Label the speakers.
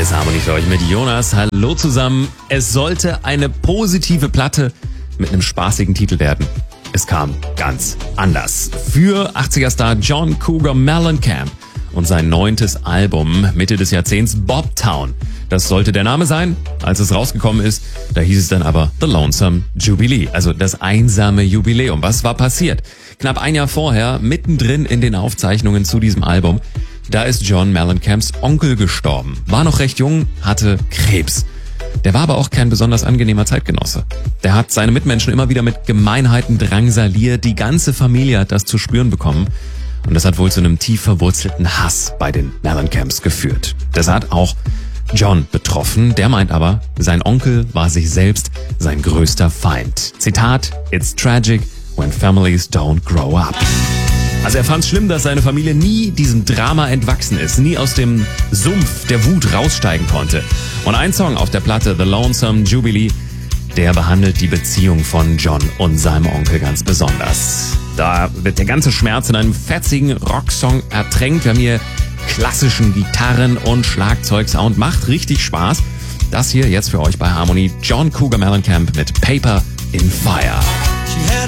Speaker 1: ist Harmony für euch mit Jonas. Hallo zusammen. Es sollte eine positive Platte mit einem spaßigen Titel werden. Es kam ganz anders. Für 80er-Star John Cougar Mellencamp und sein 9. Album Mitte des Jahrzehnts Bobtown. Das sollte der Name sein. Als es rausgekommen ist, da hieß es dann aber The Lonesome Jubilee, also das einsame Jubiläum. Was war passiert? Knapp ein Jahr vorher, mittendrin in den Aufzeichnungen zu diesem Album, da ist John Mellencamps Onkel gestorben. War noch recht jung, hatte Krebs. Der war aber auch kein besonders angenehmer Zeitgenosse. Der hat seine Mitmenschen immer wieder mit Gemeinheiten drangsaliert. Die ganze Familie hat das zu spüren bekommen. Und das hat wohl zu einem tief verwurzelten Hass bei den Mellencamps geführt. Das hat auch John betroffen. Der meint aber, sein Onkel war sich selbst sein größter Feind. Zitat, "It's tragic when families don't grow up." Also er fand es schlimm, dass seine Familie nie diesem Drama entwachsen ist, nie aus dem Sumpf der Wut raussteigen konnte. Und ein Song auf der Platte, The Lonesome Jubilee, der behandelt die Beziehung von John und seinem Onkel ganz besonders. Da wird der ganze Schmerz in einem fetzigen Rocksong ertränkt. Wir haben hier klassischen Gitarren- und Schlagzeugsound. Macht richtig Spaß. Das hier jetzt für euch bei Harmony. John Cougar Mellencamp mit Paper in Fire.